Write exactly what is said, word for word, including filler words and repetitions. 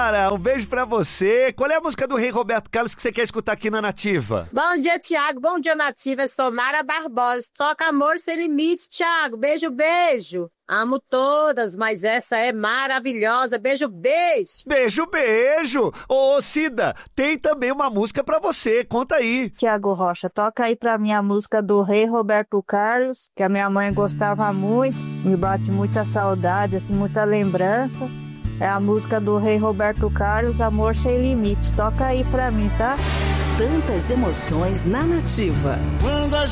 Mara, um beijo pra você. Qual é a música do Rei Roberto Carlos que você quer escutar aqui na Nativa? Bom dia, Tiago. Bom dia, Nativa. Eu sou Mara Barbosa. Toca Amor Sem Limites, Tiago. Beijo, beijo. Amo todas, mas essa é maravilhosa. Beijo, beijo. Beijo, beijo. Ô, Cida, tem também uma música pra você. Conta aí. Tiago Rocha, toca aí pra mim a música do Rei Roberto Carlos, que a minha mãe gostava muito. Me bate muita saudade, assim, muita lembrança. É a música do Rei Roberto Carlos, Amor Sem Limite. Toca aí pra mim, tá? Tantas emoções na Nativa. Quando a